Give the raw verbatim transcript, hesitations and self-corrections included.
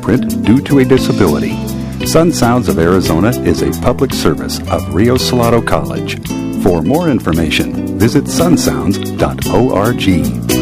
footprint due to a disability. Sun Sounds of Arizona is a public service of Rio Salado College. For more information, visit sun sounds dot org.